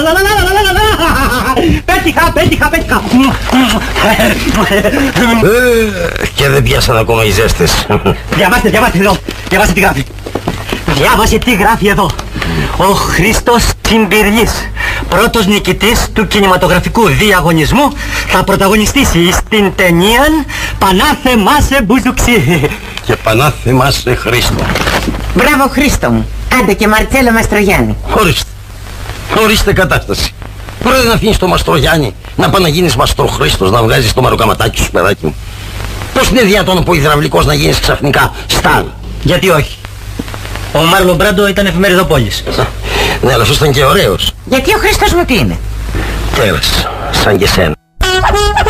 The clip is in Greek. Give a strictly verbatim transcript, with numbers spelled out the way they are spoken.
Πέτυχα, πέτυχα, πέτυχα. Και δεν πιάσαν ακόμα οι ζέστες. Διαβάστε, διαβάστε εδώ. Διαβάστε τι γράφει. Διάβασε τι γράφει εδώ. Ο Χρήστος Τσιμπιρλής, πρώτος νικητής του κινηματογραφικού διαγωνισμού, θα πρωταγωνιστήσει στην ταινία Πανάθεμάσε Μπουζουξί. Και Πανάθεμάσε Χρήστο. Μπράβο Χρήστο μου. Άντε και Μαρτσέλο Μαστρογιάννη. Ορίστε. Ορίστε κατάσταση. Πρέπει να αφήνεις το Μαστρογιάννη να πάει να γίνεις Μαστροχρήστος, να βγάζεις το μαροκαματάκι σου, παιδάκι μου. Πώς είναι δυνατόν από υδραυλικός να γίνεις ξαφνικά στάρ? Γιατί όχι. Ο Μάρλον Μπράντο ήταν εφημεριδοπόλης. Ναι, αλλά αυτός ήταν και ωραίος. Γιατί ο Χρήστος μου τι είναι? Τέρας, σαν και σένα.